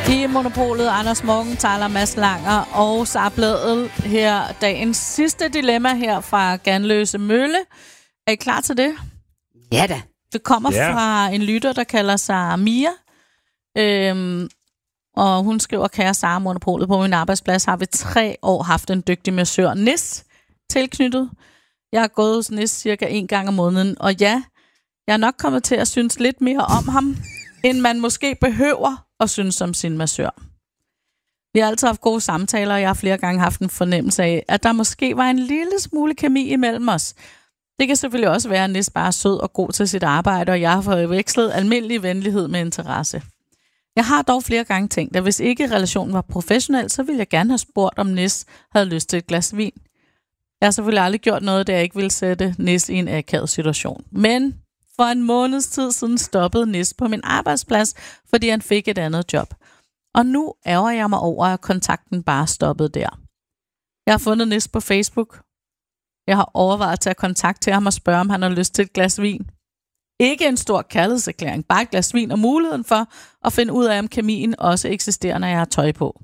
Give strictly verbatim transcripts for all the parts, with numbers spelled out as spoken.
I Monopolet, Anders Morgenthaler, Mads Langer og Sara Blædel her. Dagens sidste dilemma her fra Ganløse Mølle. Er I klar til det? Ja da. Det kommer Ja. fra en lytter, der kalder sig Mia. Øhm, og hun skriver, kære Sara, Monopolet, på min arbejdsplads har vi tre år haft en dygtig massør, Nis, tilknyttet. Jeg har gået hos Nis cirka en gang om måneden, og ja, jeg er nok kommet til at synes lidt mere om ham, end man måske behøver at synes om sin massør. Vi har altid haft gode samtaler, og jeg har flere gange haft en fornemmelse af, at der måske var en lille smule kemi imellem os. Det kan selvfølgelig også være, at Nis bare er sød og god til sit arbejde, og jeg har forvekslet almindelig venlighed med interesse. Jeg har dog flere gange tænkt, at hvis ikke relationen var professionel, så ville jeg gerne have spurgt, om Nis havde lyst til et glas vin. Jeg har selvfølgelig aldrig gjort noget, der jeg ikke ville sætte Nis i en akavet situation. Men for en måneds tid siden stoppede Nis på min arbejdsplads, fordi han fik et andet job. Og nu ærger jeg mig over, at kontakten bare stoppede der. Jeg har fundet Nis på Facebook. Jeg har overvejet at tage kontakt til ham og spørge, om han har lyst til et glas vin. Ikke en stor kærlighedserklæring, bare et glas vin og muligheden for at finde ud af, om kemien også eksisterer, når jeg har tøj på.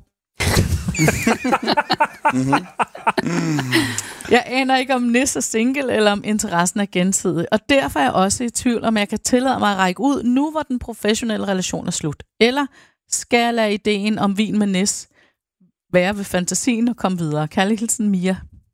mm-hmm. mm. Jeg aner ikke, om Nis er single, eller om interessen er gensidig. Og derfor er jeg også i tvivl, om jeg kan tillade mig at række ud, nu hvor den professionelle relation er slut. Eller skal jeg lade ideen om vin med Nis være ved fantasien og komme videre? Kærlig hilsen, Mia.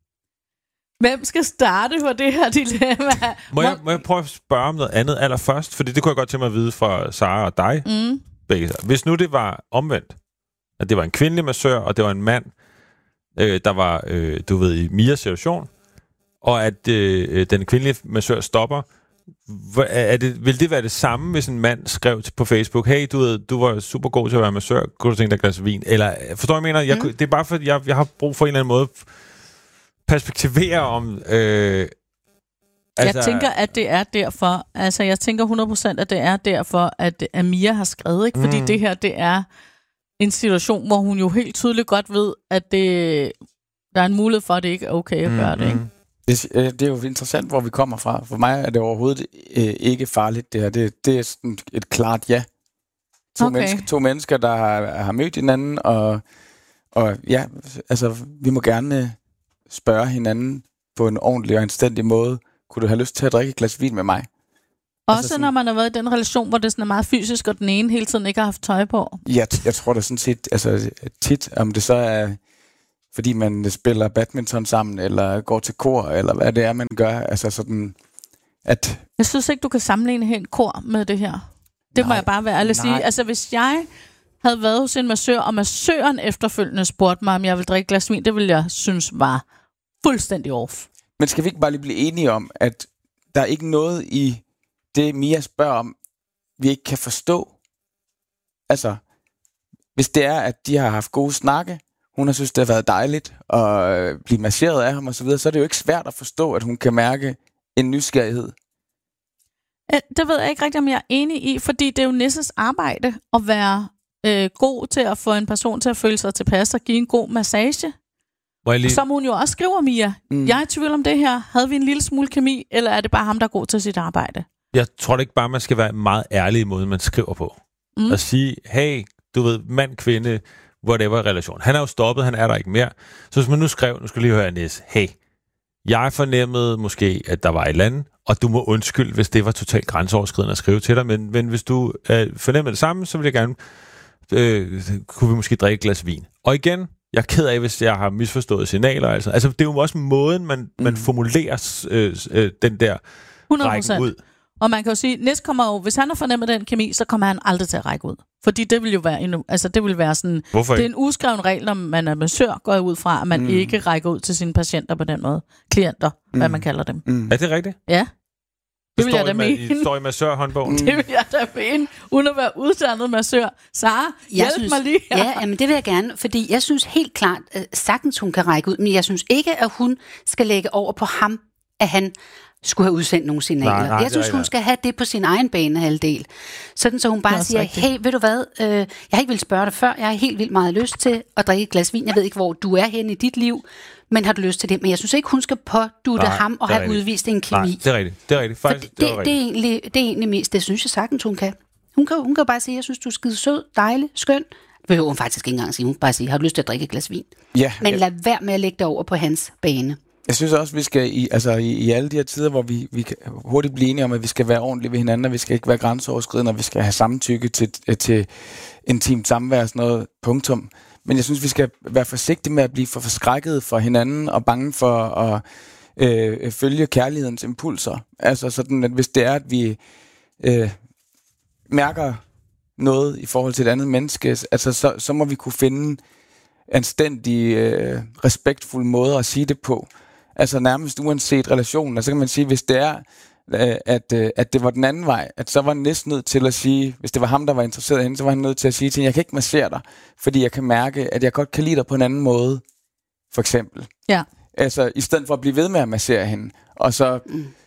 Hvem skal starte på det her dilemma? Må jeg, må jeg prøve at spørge om noget andet allerførst? Fordi det kunne jeg godt tænke mig at vide fra Sara og dig. Mm. Begge. Hvis nu det var omvendt, at det var en kvindelig massør, og det var en mand, øh, der var, øh, du ved, i Mias situation, og at øh, den kvindelige massør stopper, er det, vil det være det samme, hvis en mand skrev på Facebook, hey, du, ved, du var super god til at være massør, kunne du tænke dig et glas vin? Eller, forstår jeg, mener? Jeg, mm. Det er bare, fordi jeg, jeg har brug for en eller anden måde perspektivere om... Øh, altså, jeg tænker, at det er derfor. Altså, jeg tænker hundrede procent, at det er derfor, at Amia har skrevet, ikke? Fordi mm. det her, det er en situation, hvor hun jo helt tydeligt godt ved, at det, der er en mulighed for, at det ikke er okay at mm. gøre det, ikke? Det, det er jo interessant, hvor vi kommer fra. For mig er det overhovedet øh, ikke farligt, det her. Det, det er sådan et klart ja. To, okay. mennesker, to mennesker, der har, har mødt hinanden, og, og ja, altså, vi må gerne spørge hinanden på en ordentlig og anstændig måde. Kunne du have lyst til at drikke et glas vin med mig? Også altså sådan, når man har været i den relation, hvor det sådan er meget fysisk, og den ene hele tiden ikke har haft tøj på. Ja, jeg tror da sådan set, altså tit, om det så er, fordi man spiller badminton sammen, eller går til kor, eller hvad det er, man gør. Altså sådan, at... Jeg synes ikke, du kan sammenligne helt kor med det her. Det nej, må jeg bare være ærlig at sige. Altså, hvis jeg havde været hos en massør, og massøren efterfølgende spurgte mig, om jeg ville drikke et glas vin, det ville jeg synes var fuldstændig off. Men skal vi ikke bare lige blive enige om, at der er ikke noget i det, Mia spørger om, vi ikke kan forstå? Altså, hvis det er, at de har haft gode snakke, hun har synes, det har været dejligt at blive masseret af ham og så videre, så er det jo ikke svært at forstå, at hun kan mærke en nysgerrighed. Det ved jeg ikke rigtig, om jeg er enig i, fordi det er jo Nisses arbejde at være øh, god til at få en person til at føle sig tilpas og give en god massage. Lige... Som hun jo også skriver, Mia. Mm. Jeg er i tvivl om det her. Havde vi en lille smule kemi, eller er det bare ham, der er god til sit arbejde? Jeg tror ikke bare, man skal være meget ærlig i måden, man skriver på. Mm. Og sige, hey, du ved, mand, kvinde, whatever relation. Han er jo stoppet, han er der ikke mere. Så hvis man nu skrev, nu skal lige høre Nis, hey, jeg fornemmede måske, at der var et eller andet, og du må undskylde, hvis det var totalt grænseoverskridende at skrive til dig, men, men hvis du øh, fornemmede det samme, så vil jeg gerne, øh, kunne vi måske drikke et glas vin. Og igen, jeg er ked af, hvis jeg har misforstået signaler. Altså, altså det er jo også måden, man, man mm. formulerer øh, øh, den der hundrede procent rækken ud. Og man kan jo sige, Nis kommer jo, hvis han har fornemmet den kemi, så kommer han aldrig til at række ud. Fordi det vil jo være en, altså det vil være sådan, hvorfor det er en uskreven regel, når man er massør, går ud fra, at man mm. ikke rækker ud til sine patienter på den måde. Klienter, mm. hvad man kalder dem. Mm. Er det rigtigt? Ja. Det vil jeg da mene. Det står i massørhåndbogen. Det vil jeg da mene, uden at være uddannet massør. Sara, hjælp synes, mig lige her. Ja, jamen det vil jeg gerne, fordi jeg synes helt klart, at sagtens hun kan række ud, men jeg synes ikke, at hun skal lægge over på ham, at han skulle have udsendt nogle signaler. Nej, nej, jeg synes, hun skal have det på sin egen banehalvdel. Sådan, så hun bare siger, rigtigt. Hey, ved du hvad, øh, jeg har ikke vildt spørge dig før, jeg har helt vildt meget lyst til at drikke et glas vin. Jeg ved ikke, hvor du er henne i dit liv, men har du lyst til det? Men jeg synes ikke, hun skal pådutte ham og have rigtigt. udvist en kemi. Nej, det er rigtigt. Det er rigtigt. Faktisk, det, det, det, det, er egentlig, det er egentlig mest, det synes jeg sagtens, hun kan. Hun kan, hun kan bare sige, jeg synes, du er skide sød, dejlig, skøn, behøver hun faktisk ikke engang sige. Hun bare sige, har du lyst til at drikke et glas vin? Ja, Men jeg, lad være med at lægge det over på hans bane. jeg synes også, vi skal i, altså i, i alle de her tider, hvor vi, vi kan hurtigt blive enige om, at vi skal være ordentlige ved hinanden, og vi skal ikke være grænseoverskridende, og vi skal have samtykke til, til intimt samvær og sådan noget, punktum. Men jeg synes, vi skal være forsigtige med at blive for forskrækket for hinanden, og bange for at øh, følge kærlighedens impulser. Altså sådan, at hvis det er, at vi øh, mærker noget i forhold til et andet menneske, altså så, så må vi kunne finde anstændige, øh, respektfulde måder at sige det på. Altså nærmest uanset relationen. Altså kan man sige, hvis det er, øh, at, øh, at det var den anden vej, at så var han næsten nødt til at sige, hvis det var ham, der var interesseret i hende, så var han nødt til at sige til hende, jeg kan ikke massere dig, fordi jeg kan mærke, at jeg godt kan lide dig på en anden måde, for eksempel. Ja. Altså i stedet for at blive ved med at massere hende, og så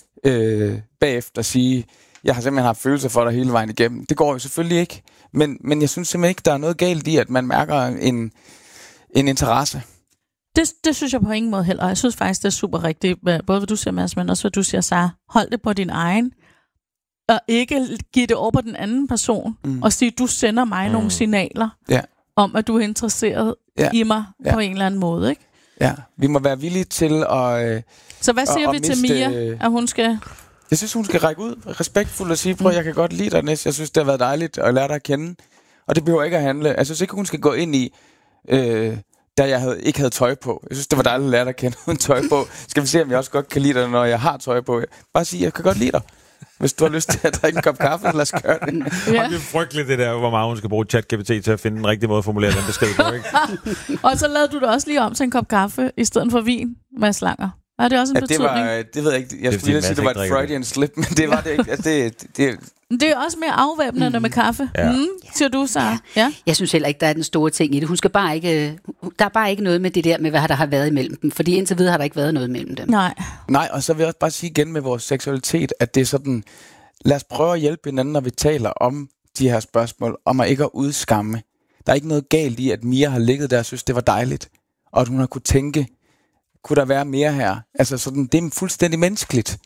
øh, bagefter sige, jeg har simpelthen haft følelser for dig hele vejen igennem. Det går jo selvfølgelig ikke, men, men jeg synes simpelthen ikke, der er noget galt i, at man mærker en, en interesse. Det, det synes jeg på ingen måde heller. Jeg synes faktisk, det er super rigtigt, både hvad du siger, Mads, men også hvad du siger, Sarah. Hold det på din egen, og ikke give det over på den anden person, mm. og sige, du sender mig mm. nogle signaler, ja. om, at du er interesseret ja. i mig ja. på en eller anden måde, ikke? Ja, vi må være villige til at... Øh, Så hvad siger at, vi at til miste, Mia, at hun skal... Jeg synes, hun skal række ud respektfuldt og sige, prøv, jeg kan godt lide dig, Næs. Jeg synes, det har været dejligt at lære dig at kende. Og det behøver ikke at handle. Jeg synes ikke, hun skal gå ind i, øh, da jeg havde, ikke havde tøj på. Jeg synes, det var dejligt at lære dig at kende uden tøj på. Skal vi se, om jeg også godt kan lide dig, når jeg har tøj på. Bare sige, jeg kan godt lide dig. Hvis du har lyst til at drikke en kop kaffe, lad os gøre det. Ja. Og det er frygteligt, det der, hvor meget hun skal bruge ChatGPT til at finde den rigtige måde at formulere den besked på, ikke? Og så lavede du det også lige om til en kop kaffe, i stedet for vin, Mads Langer. Er det også en ja, det betydning? Var, det ved jeg ikke. Jeg det skulle lige sige, det var et Freudian slip, men det var det ikke. Altså, det, det, det er også mere afvæbnende mm. med kaffe, ja. mm, siger du, så. Ja. Ja. Jeg synes heller ikke, der er den store ting i det. Hun skal bare ikke, der er bare ikke noget med det der med, hvad der har været imellem dem. Fordi indtil videre har der ikke været noget imellem dem. Nej. Nej, og så vil jeg også bare sige igen med vores seksualitet, at det er sådan, lad os prøve at hjælpe hinanden, når vi taler om de her spørgsmål, om at ikke at udskamme. Der er ikke noget galt i, at Mia har ligget der og synes, det var dejligt. Og at hun har kunne tænke, kunne der være mere her? Altså sådan, det er fuldstændig menneskeligt.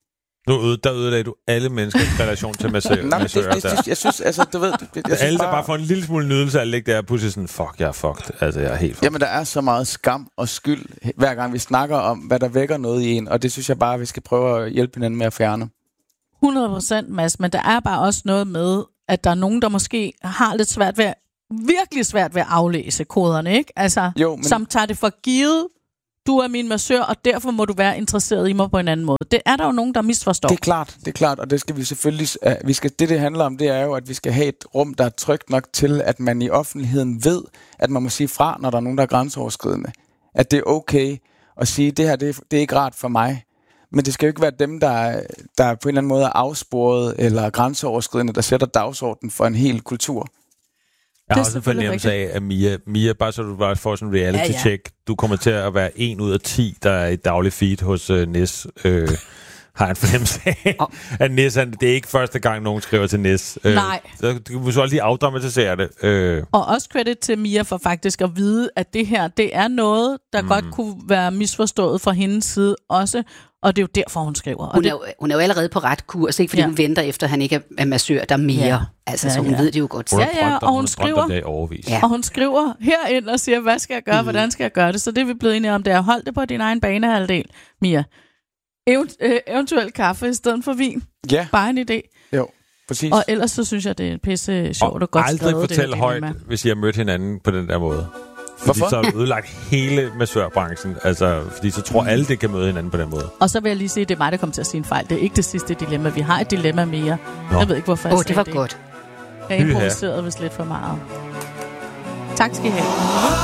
Nu der ødelagde du alle menneskers relation til massører. Nej, men det, det, det, jeg synes, altså, du ved... Jeg, jeg synes alle, bare, der bare får en lille smule nydelse af at ligge der og pludselig sådan, fuck, jeg er fucked. Altså, jeg er helt fucked. Jamen, der er så meget skam og skyld, hver gang vi snakker om, hvad der vækker noget i en, og det synes jeg bare, vi skal prøve at hjælpe hinanden med at fjerne. hundrede procent, Mads, men der er bare også noget med, at der er nogen, der måske har lidt svært ved, virkelig svært ved at aflæse koderne, ikke? Altså, jo, men... som tager det for givet, du er min massør, og derfor må du være interesseret i mig på en anden måde. Det er der jo nogen, der misforstår. Det er klart, det er klart, og det skal vi selvfølgelig... Uh, vi skal, det, det handler om, det er jo, at vi skal have et rum, der er trygt nok til, at man i offentligheden ved, at man må sige fra, når der er nogen, der er grænseoverskridende. At det er okay at sige, det her, det er, det er ikke rart for mig. Men det skal jo ikke være dem, der, der på en eller anden måde er afsporet eller grænseoverskridende, der sætter dagsordenen for en hel kultur. Jeg har også en fornemmelse af, at Mia, Mia, bare så du bare får sådan en reality-check, ja, ja. Du kommer til at være en ud af ti, der er i daglig feed hos uh, Nis. Øh, har en fornemmelse af, oh. at Nis, det er ikke første gang, nogen skriver til Nis. Øh, Nej. Så du kan så også lige afdramatisere det. Øh. Og også credit til Mia for faktisk at vide, at det her, det er noget, der mm. godt kunne være misforstået fra hendes side også. Og det er jo derfor, hun skriver. Hun, det... er, jo, hun er jo allerede på ret kurs, ikke? Fordi ja. hun venter efter, at han ikke er massør, der er mere. Ja. Altså, så hun ja, ja. ved det jo godt. Ja, ja, og hun skriver, ja. og hun skriver herind og siger, hvad skal jeg gøre, mm. hvordan skal jeg gøre det? Så det er vi blevet enige om, det er, hold det på din egen banehalvdel, Mia. Event- øh, eventuelt kaffe i stedet for vin. Ja. Bare en idé. Jo, præcis. Og ellers så synes jeg, det er pisse sjovt og, og godt skrevet. Og aldrig fortæl højt, hvis I har mødt hinanden på den der måde. Fordi Hvorfor? så har du ødelagt hele massørbranchen. Altså, fordi så tror alle, det kan møde hinanden på den måde. Og så vil jeg lige sige, at det er mig, der kommer til at sige en fejl. Det er ikke det sidste dilemma. Vi har et dilemma mere. Nå. Jeg ved ikke, hvorfor jeg Åh, oh, det var det. godt. Jeg improviserede vist lidt for meget. Tak skal I have.